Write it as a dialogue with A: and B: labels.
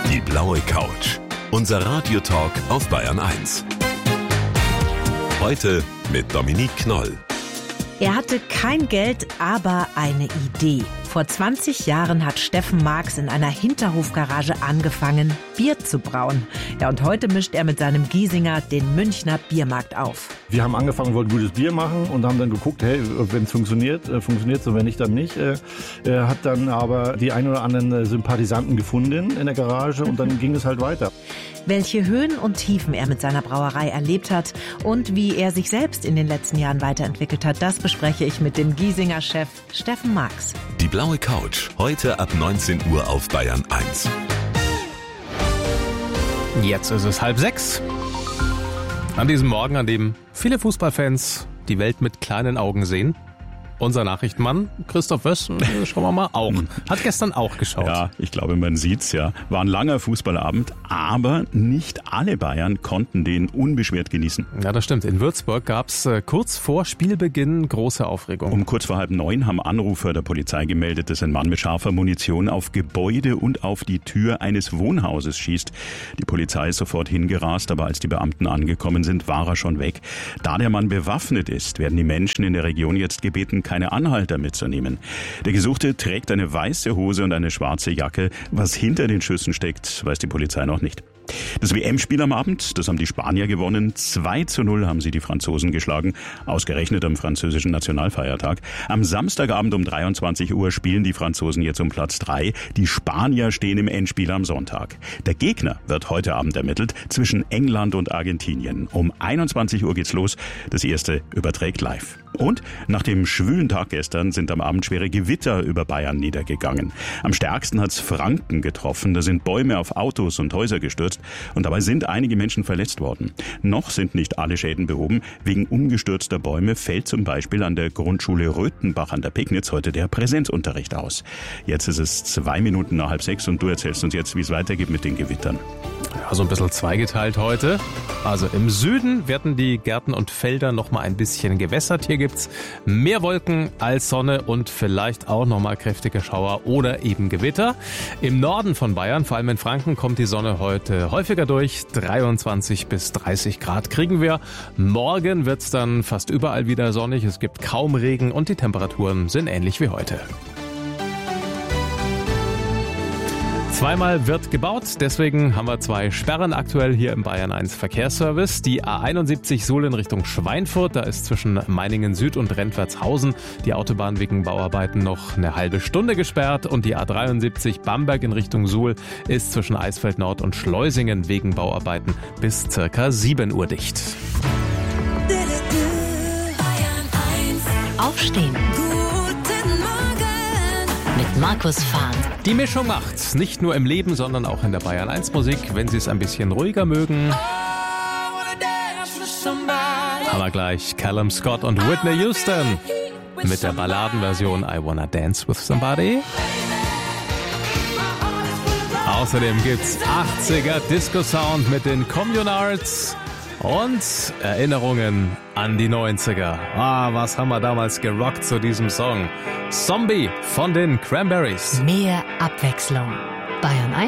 A: Die blaue Couch. Unser Radiotalk auf Bayern 1. Heute mit Dominique Knoll.
B: Er hatte kein Geld, aber eine Idee. Vor 20 Jahren hat Steffen Marx in einer Hinterhofgarage angefangen, Bier zu brauen. Ja, und heute mischt er mit seinem Giesinger den Münchner Biermarkt auf.
C: Wir haben angefangen, wollten gutes Bier machen und haben dann geguckt, hey, wenn es funktioniert, funktioniert es und wenn nicht, dann nicht. Hat dann aber die ein oder anderen Sympathisanten gefunden in der Garage und dann ging es halt weiter.
B: Welche Höhen und Tiefen er mit seiner Brauerei erlebt hat und wie er sich selbst in den letzten Jahren weiterentwickelt hat, das bespreche ich mit dem Giesinger Chef Steffen Marx.
A: Die blaue Couch, heute ab 19 Uhr auf Bayern 1.
D: Jetzt ist es 5:30. An diesem Morgen, an dem viele Fußballfans die Welt mit kleinen Augen sehen. Unser Nachrichtenmann, Christoph Wöss, schauen wir mal, auch. Hat gestern auch geschaut.
E: Ja, ich glaube, man sieht's ja. War ein langer Fußballabend, aber nicht alle Bayern konnten den unbeschwert genießen.
D: Ja, das stimmt. In Würzburg gab's kurz vor Spielbeginn große Aufregung.
E: Um kurz vor 8:30 haben Anrufer der Polizei gemeldet, dass ein Mann mit scharfer Munition auf Gebäude und auf die Tür eines Wohnhauses schießt. Die Polizei ist sofort hingerast, aber als die Beamten angekommen sind, war er schon weg. Da der Mann bewaffnet ist, werden die Menschen in der Region jetzt gebeten, keine Anhalter mitzunehmen. Der Gesuchte trägt eine weiße Hose und eine schwarze Jacke. Was hinter den Schüssen steckt, weiß die Polizei noch nicht. Das WM-Spiel am Abend, das haben die Spanier gewonnen. 2:0 haben sie die Franzosen geschlagen, ausgerechnet am französischen Nationalfeiertag. Am Samstagabend um 23 Uhr spielen die Franzosen jetzt um Platz 3. Die Spanier stehen im Endspiel am Sonntag. Der Gegner wird heute Abend ermittelt zwischen England und Argentinien. Um 21 Uhr geht's los. Das erste überträgt live. Und nach dem schwülen Tag gestern sind am Abend schwere Gewitter über Bayern niedergegangen. Am stärksten hat's Franken getroffen. Da sind Bäume auf Autos und Häuser gestürzt. Und dabei sind einige Menschen verletzt worden. Noch sind nicht alle Schäden behoben. Wegen umgestürzter Bäume fällt zum Beispiel an der Grundschule Röthenbach an der Pegnitz heute der Präsenzunterricht aus. Jetzt ist es 2 Minuten nach 5:30 und du erzählst uns jetzt, wie es weitergeht mit den Gewittern.
D: Ja, so ein bisschen zweigeteilt heute. Also im Süden werden die Gärten und Felder noch mal ein bisschen gewässert. Hier gibt's mehr Wolken als Sonne und vielleicht auch noch mal kräftige Schauer oder eben Gewitter. Im Norden von Bayern, vor allem in Franken, kommt die Sonne heute häufiger durch. 23 bis 30 Grad kriegen wir. Morgen wird's dann fast überall wieder sonnig. Es gibt kaum Regen und die Temperaturen sind ähnlich wie heute. Zweimal wird gebaut, deswegen haben wir 2 Sperren aktuell hier im Bayern 1 Verkehrsservice. Die A71 Suhl in Richtung Schweinfurt, da ist zwischen Meiningen Süd und Rentwertshausen die Autobahn wegen Bauarbeiten noch eine halbe Stunde gesperrt. Und die A73 Bamberg in Richtung Suhl ist zwischen Eisfeld Nord und Schleusingen wegen Bauarbeiten bis circa 7 Uhr dicht.
F: Aufstehen. Mit Markus Fahn.
D: Die Mischung macht's. Nicht nur im Leben, sondern auch in der Bayern 1 Musik. Wenn Sie es ein bisschen ruhiger mögen. Haben wir gleich Callum Scott und Whitney Houston mit der Balladenversion I Wanna Dance With Somebody. Außerdem gibt's 80er Disco-Sound mit den Communards und Erinnerungen an die 90er. Was haben wir damals gerockt zu diesem Song? Zombie von den Cranberries.
F: Mehr Abwechslung. Bayern 1.